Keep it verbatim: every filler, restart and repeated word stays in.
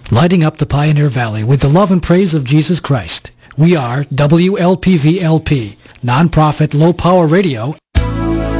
lighting up the Pioneer Valley with the love and praise of Jesus Christ. We are W L P V L P, nonprofit low-power radio.